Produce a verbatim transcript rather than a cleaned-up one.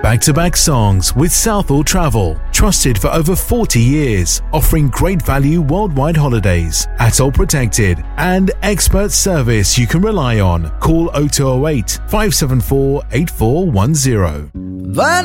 Back-to-back songs with Southall Travel, trusted for over forty years, offering great value worldwide holidays, ATOL protected, and expert service you can rely on. Call oh two oh eight, five seven four, eight four one zero. When